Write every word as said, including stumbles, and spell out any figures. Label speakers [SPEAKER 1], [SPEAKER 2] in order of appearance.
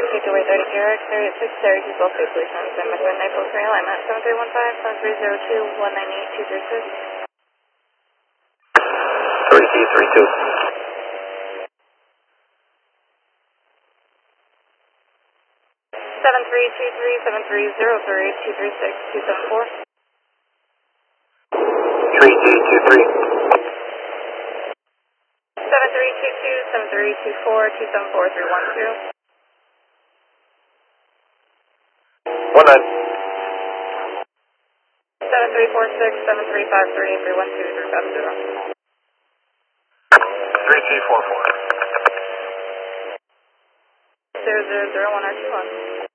[SPEAKER 1] Take away thirty K R X, thirty at six, Syracuse, all state police on San Mateo, Naples, Rail, I'm at seven three one five, seven three zero two, one nine eight two three six.
[SPEAKER 2] three C three two.
[SPEAKER 1] seven three two three, seven three zero three, two three six, two seven four.
[SPEAKER 2] three C two three.
[SPEAKER 1] seven three two two, seven three two four, two seven four three one two.
[SPEAKER 2] one nine.
[SPEAKER 1] seven three four six, seven three five three, three one two, three five zero.
[SPEAKER 2] three C four four.
[SPEAKER 1] zero zero zero one R two one.